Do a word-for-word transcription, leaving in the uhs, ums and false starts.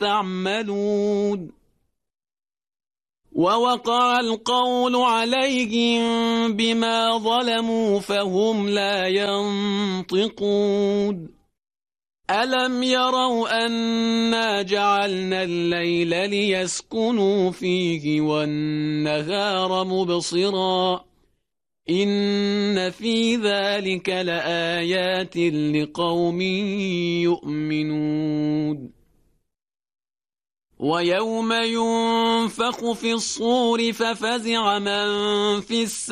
تعملون ووقع القول عليهم بما ظلموا فهم لا ينطقون ألم يروا أنا جعلنا الليل ليسكنوا فيه والنهار مبصرا إن في ذلك لآيات لقوم يؤمنون ويوم ينفخ في الصور ففزع من في السماء